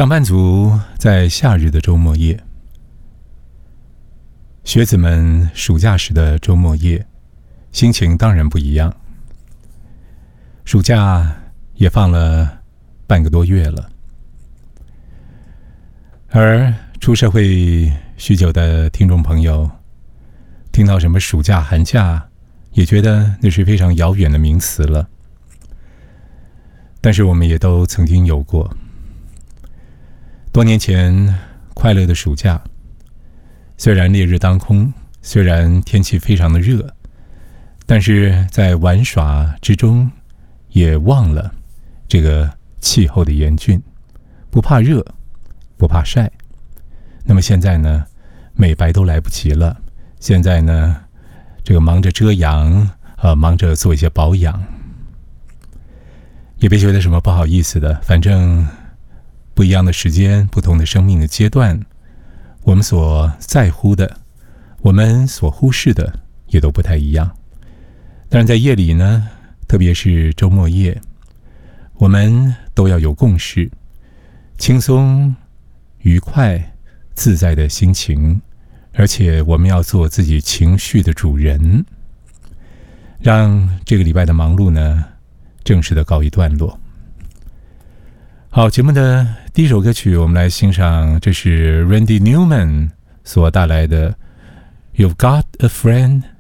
上班族在夏日的周末夜，学子们暑假时的周末夜，心情当然不一样。暑假也放了半个多月了，而出社会许久的听众朋友，听到什么暑假、寒假，也觉得那是非常遥远的名词了。但是我们也都曾经有过。多年前，快乐的暑假，虽然烈日当空，虽然天气非常的热，但是在玩耍之中，也忘了这个气候的严峻，不怕热，不怕晒。那么现在呢，美白都来不及了，现在呢，这个忙着遮阳，忙着做一些保养，也别觉得什么不好意思的，反正不一样的时间，不同的生命的阶段，我们所在乎的，我们所忽视的也都不太一样。当然在夜里呢，特别是周末夜，我们都要有共识，轻松、愉快、自在的心情，而且我们要做自己情绪的主人，让这个礼拜的忙碌呢，正式的告一段落。好，节目的第一首歌曲，我们来欣赏，这是 Randy Newman 所带来的 You've Got a Friend